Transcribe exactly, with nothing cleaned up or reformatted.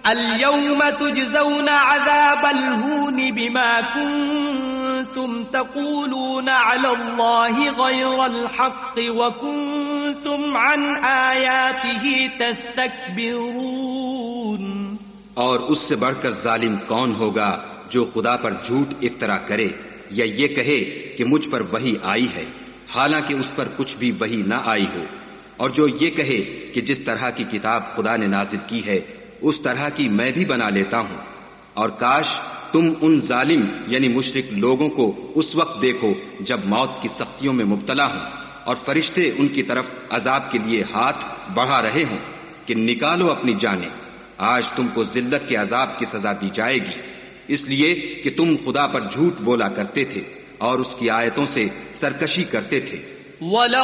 अल-यौम तुजज़ौना अज़ाबल हून बिमा कुन्तुम तक़ूलूना अलल्लाहि गैरल हक़्क़ि व कुन्तुम अन आयातिही तस्तकबिरून। और उससे बढ़कर जालिम कौन होगा जो खुदा पर झूठ इफ्तरा करे या ये कहे कि मुझ पर वही आई है, हालांकि उस पर कुछ भी वही न आई हो, और जो ये कहे कि जिस तरह की किताब खुदा ने नाजिल की है उस तरह की मैं भी बना लेता हूँ। और काश तुम उन जालिम यानी मुशरिक लोगों को उस वक्त देखो जब मौत की सख्तियों में मुब्तला हों और फरिश्ते उनकी तरफ अजाब के लिए हाथ बढ़ा रहे हों कि निकालो अपनी जानें, आज तुमको जिल्लत के अजाब की सजा दी जाएगी, इसलिए कि तुम खुदा पर झूठ बोला करते थे और उसकी आयतों से सरकशी करते थे।